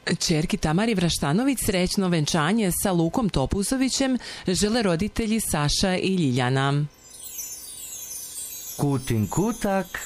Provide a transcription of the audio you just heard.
Ćerki Tamari Vraštanović srećno venčanje sa Lukom Topuzovićem žele roditelji Saša i Ljiljana. Kutin kutak